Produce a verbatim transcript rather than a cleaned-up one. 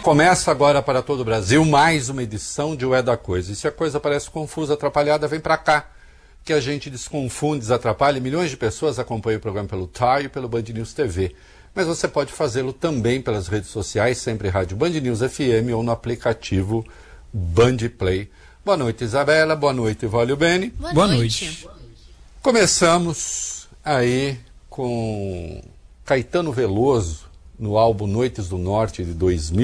Começa agora para todo o Brasil mais uma edição de O É da Coisa. E se a coisa parece confusa, atrapalhada, vem para cá, que a gente desconfunde, desatrapalha. Milhões de pessoas acompanham o programa pelo T A I e pelo Band News T V. Mas você pode fazê-lo também pelas redes sociais, sempre Rádio Band News F M ou no aplicativo Band Play. Boa noite, Isabela. Boa noite, Vólio Bene. Boa, Boa noite. noite. Começamos aí com Caetano Veloso, no álbum Noites do Norte de dois mil.